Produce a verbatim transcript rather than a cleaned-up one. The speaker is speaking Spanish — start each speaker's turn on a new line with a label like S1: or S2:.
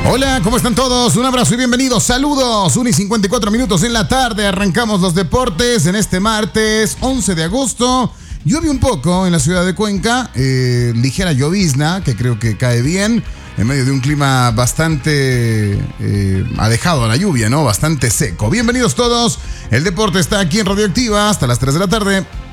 S1: Hola, ¿cómo están todos? Un abrazo y bienvenidos. Saludos. una y cincuenta y cuatro minutos en la tarde. Arrancamos los deportes en este martes once de agosto. Llueve un poco en la ciudad de Cuenca. Eh, ligera llovizna, que creo que cae bien. En medio de un clima bastante eh, alejado a la lluvia, ¿no? Bastante seco. Bienvenidos todos. El deporte está aquí en Radioactiva hasta las tres de la tarde.